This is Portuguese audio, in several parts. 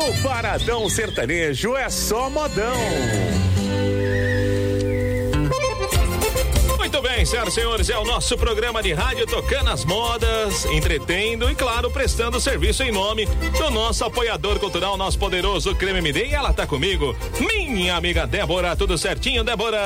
No Paradão Sertanejo é só modão. Muito bem, senhoras e senhores, é o nosso programa de rádio tocando as modas, entretendo e, claro, prestando serviço em nome do nosso apoiador cultural, nosso poderoso Creme MD. E ela tá comigo, minha amiga Débora. Tudo certinho, Débora?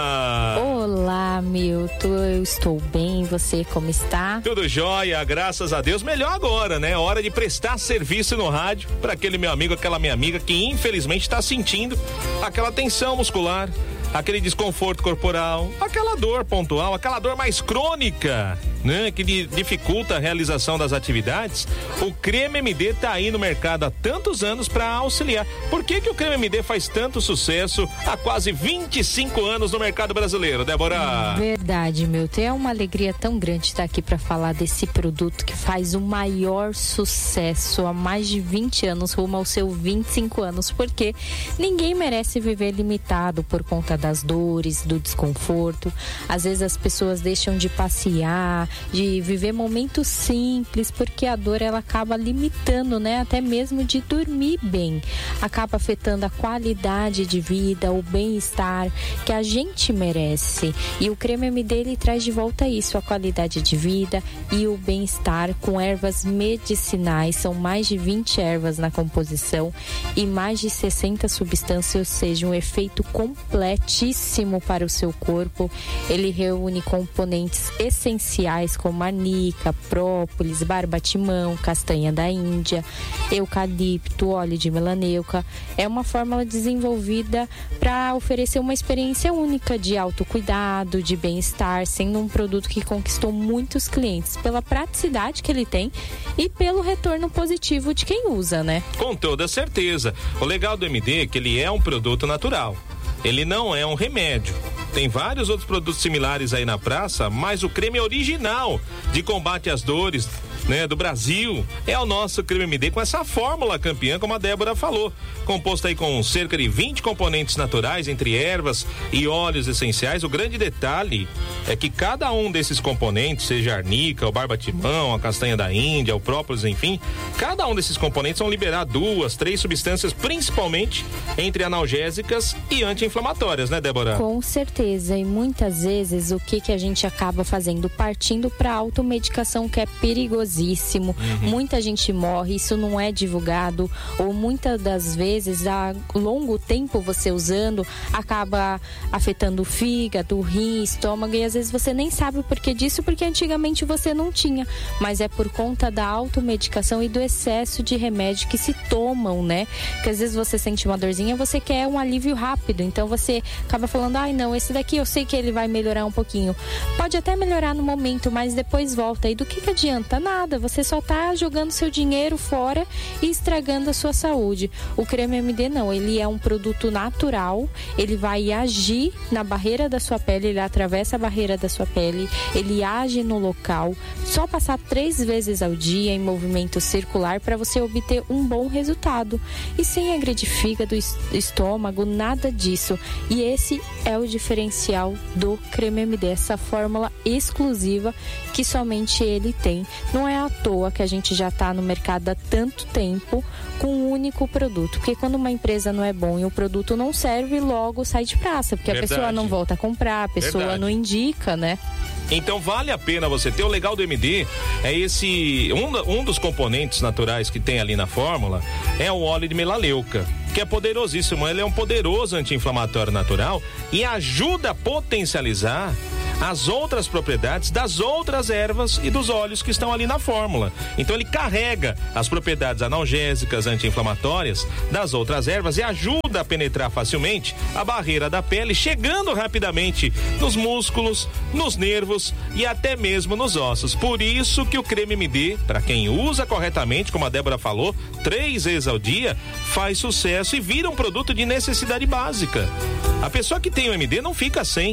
Olá, Milton, eu estou bem, você como está? Tudo jóia, graças a Deus. Melhor agora, né? Hora de prestar serviço no rádio para aquele meu amigo, aquela minha amiga que infelizmente está sentindo aquela tensão muscular, aquele desconforto corporal, aquela dor pontual, aquela dor mais crônica, né? Que dificulta a realização das atividades. O Creme MD tá aí no mercado há tantos anos para auxiliar. Por que o Creme MD faz tanto sucesso há quase 25 anos no mercado brasileiro, Débora? Verdade, Milton. É uma alegria tão grande estar aqui para falar desse produto que faz o maior sucesso há mais de 20 anos, rumo aos seus 25 anos, porque ninguém merece viver limitado por conta das dores, do desconforto. Às vezes as pessoas deixam de passear, de viver momentos simples, porque a dor ela acaba limitando, né? Até mesmo de dormir bem. Acaba afetando a qualidade de vida, o bem-estar que a gente merece. E o Creme MD ele traz de volta isso, a qualidade de vida e o bem-estar com ervas medicinais. São mais de 20 ervas na composição e mais de 60 substâncias, ou seja, um efeito completíssimo para o seu corpo. Ele reúne componentes essenciais como arnica, própolis, barbatimão, castanha da Índia, eucalipto, óleo de melaneuca. É uma fórmula desenvolvida para oferecer uma experiência única de autocuidado, de bem-estar, sendo um produto que conquistou muitos clientes pela praticidade que ele tem e pelo retorno positivo de quem usa, né? Com toda certeza. O legal do MD é que ele é um produto natural. Ele não é um remédio. Tem vários outros produtos similares aí na praça, mas o creme original de combate às dores, né, do Brasil é o nosso Creme MD com essa fórmula campeã, como a Débora falou, composto aí com cerca de 20 componentes naturais, entre ervas e óleos essenciais. O grande detalhe é que cada um desses componentes, seja a arnica, o barbatimão, a castanha da Índia, o própolis, enfim, cada um desses componentes vão liberar 2, 3 substâncias, principalmente entre analgésicas e anti-inflamatórias, né, Débora? Com certeza, e muitas vezes o que a gente acaba fazendo? Partindo para automedicação, que é perigosíssimo. Muita gente morre, isso não é divulgado, ou muitas das vezes a longo tempo você usando acaba afetando o fígado, o rim, estômago, e às vezes você nem sabe o porquê disso, porque antigamente você não tinha, mas é por conta da automedicação e do excesso de remédio que se tomam, né? Porque às vezes você sente uma dorzinha, você quer um alívio rápido, então você acaba falando, ai não, esse daqui eu sei que ele vai melhorar um pouquinho. Pode até melhorar no momento, mas depois volta. E do que adianta? Nada, você só tá jogando seu dinheiro fora e estragando a sua saúde. O Creme MD não, ele é um produto natural, ele vai agir na barreira da sua pele, ele atravessa a barreira da sua pele, ele age no local. Só passar 3 vezes ao dia em movimento circular para você obter um bom resultado. E sem agredir fígado, estômago, nada disso. E esse é o diferencial do Creme MD, essa fórmula exclusiva que somente ele tem. Não é à toa que a gente já está no mercado há tanto tempo com um único produto, porque quando uma empresa não é bom e o produto não serve, logo sai de praça, porque a pessoa não volta a comprar, a pessoa não indica, né? Então vale a pena você ter. O legal do MD é esse, um dos componentes naturais que tem ali na fórmula é o óleo de melaleuca, que é poderosíssimo. Ele é um poderoso anti-inflamatório natural e ajuda a potencializar as outras propriedades das outras ervas e dos óleos que estão ali na fórmula. Então ele carrega as propriedades analgésicas, anti-inflamatórias das outras ervas e ajuda a penetrar facilmente a barreira da pele, chegando rapidamente nos músculos, nos nervos e até mesmo nos ossos. Por isso que o Creme MD, para quem usa corretamente, como a Débora falou, 3 vezes ao dia, faz sucesso e vira um produto de necessidade básica. A pessoa que tem o MD não fica sem.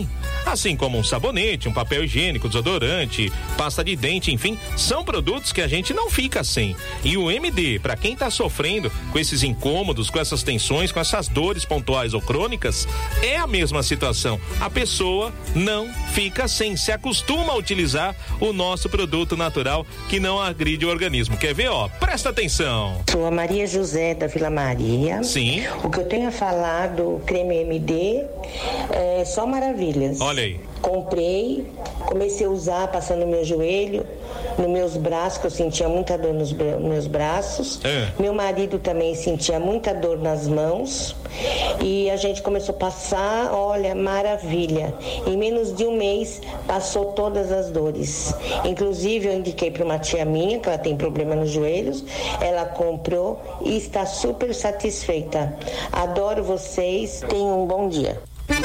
assim como um sabonete, um papel higiênico, desodorante, pasta de dente, enfim, são produtos que a gente não fica sem. E o MD, para quem tá sofrendo com esses incômodos, com essas tensões, com essas dores pontuais ou crônicas, é a mesma situação. A pessoa não fica sem, se acostuma a utilizar o nosso produto natural que não agride o organismo. Quer ver, ó? Presta atenção. Sou a Maria José da Vila Maria. Sim. O que eu tenho a falar do creme MD é só maravilhas. Olha aí. Comprei, comecei a usar, passando no meu joelho, nos meus braços, que eu sentia muita dor nos meus braços. Meu marido também sentia muita dor nas mãos. E a gente começou a passar, olha, maravilha. Em menos de um mês, passou todas as dores. Inclusive, eu indiquei para uma tia minha, que ela tem problema nos joelhos. Ela comprou e está super satisfeita. Adoro vocês. Tenham um bom dia.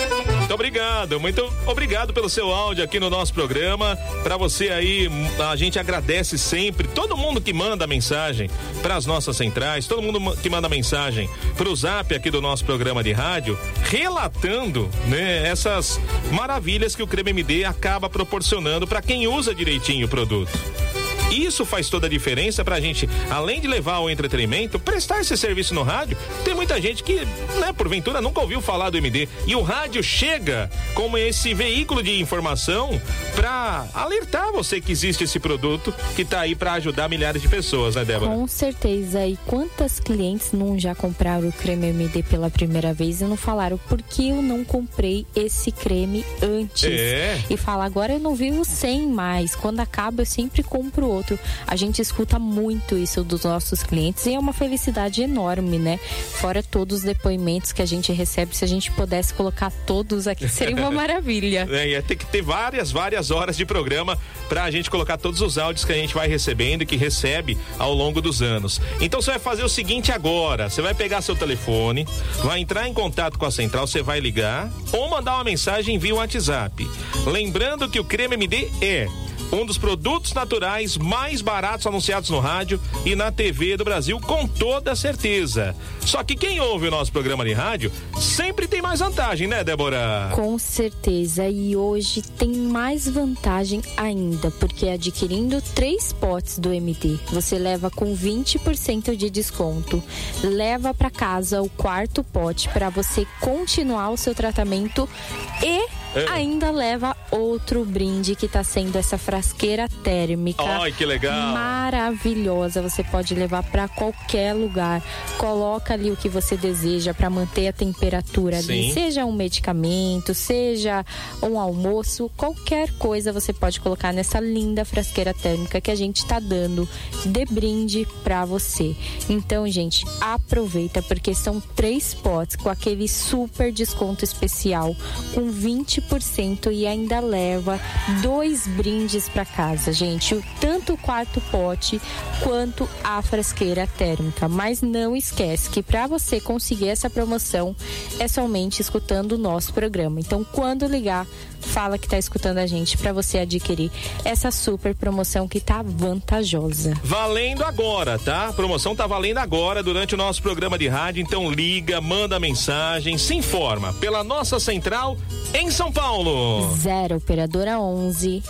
Muito obrigado pelo seu áudio aqui no nosso programa. Para você aí, a gente agradece sempre todo mundo que manda mensagem para as nossas centrais, todo mundo que manda mensagem pro Zap aqui do nosso programa de rádio, relatando, né, essas maravilhas que o creme MD acaba proporcionando para quem usa direitinho o produto. Isso faz toda a diferença pra gente, além de levar o entretenimento, prestar esse serviço no rádio. Tem muita gente que, né, porventura nunca ouviu falar do MD, e o rádio chega como esse veículo de informação pra alertar você que existe esse produto que tá aí pra ajudar milhares de pessoas, né, Débora? Com certeza. E quantas clientes não já compraram o creme MD pela primeira vez e não falaram por que eu não comprei esse creme antes? E fala, agora eu não vivo sem mais, quando acaba eu sempre compro outro. A gente escuta muito isso dos nossos clientes e é uma felicidade enorme, né? Fora todos os depoimentos que a gente recebe, se a gente pudesse colocar todos aqui, seria uma maravilha. Ia ter que ter várias horas de programa pra gente colocar todos os áudios que a gente vai recebendo e que recebe ao longo dos anos. Então você vai fazer o seguinte agora, você vai pegar seu telefone, vai entrar em contato com a central, você vai ligar ou mandar uma mensagem via WhatsApp. Lembrando que o creme MD é um dos produtos naturais mais baratos anunciados no rádio e na TV do Brasil, com toda certeza. Só que quem ouve o nosso programa de rádio sempre tem mais vantagem, né, Débora? Com certeza. E hoje tem mais vantagem ainda, porque adquirindo 3 potes do MD, você leva com 20% de desconto. Leva para casa o 4º pote para você continuar o seu tratamento e ainda leva outro brinde, que tá sendo essa frasqueira térmica. Ai, que legal! Maravilhosa. Você pode levar para qualquer lugar. Coloca ali o que você deseja para manter a temperatura ali. Seja um medicamento, seja um almoço, qualquer coisa você pode colocar nessa linda frasqueira térmica que a gente tá dando de brinde para você. Então, gente, aproveita, porque são 3 potes com aquele super desconto especial, com 20% e ainda leva 2 brindes para casa, gente. Tanto o 4º pote quanto a frasqueira térmica. Mas não esquece que para você conseguir essa promoção é somente escutando o nosso programa. Então, quando ligar, fala que tá escutando a gente para você adquirir essa super promoção que tá vantajosa. Valendo agora, tá? A promoção tá valendo agora durante o nosso programa de rádio. Então liga, manda mensagem, se informa pela nossa central em São Paulo. 0 operadora 11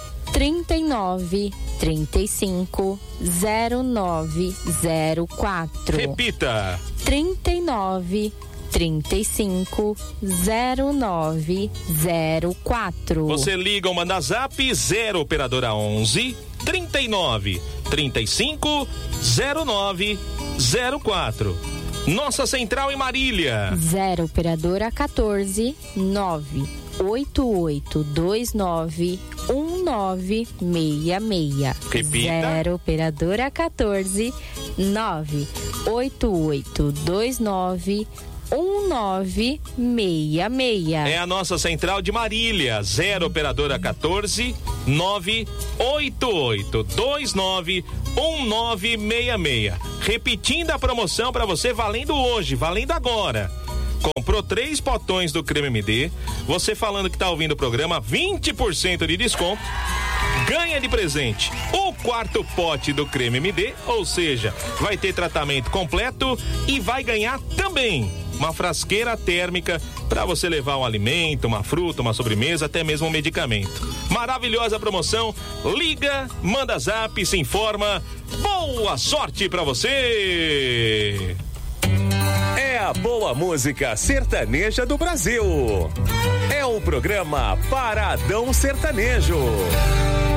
39 35 0904. Repita. 39 35 0904. Você liga ou manda zap 0 operadora 11 39 35 0904. Nossa central em Marília. 0 operadora 14 98829 1966. Repita. 0 operadora 14 98829 1966. É a nossa central de Marília. 0 operadora 14 98829 1966. Repetindo a promoção para você, valendo hoje, valendo agora. Comprou 3 potões do creme MD, você falando que tá ouvindo o programa, 20% de desconto. ganha de presente o quarto pote do creme MD, ou seja, vai ter tratamento completo e vai ganhar também uma frasqueira térmica para você levar um alimento, uma fruta, uma sobremesa, até mesmo um medicamento. Maravilhosa promoção. Liga, manda zap, se informa. Boa sorte para você! É a boa música sertaneja do Brasil. É o programa Paradão Sertanejo.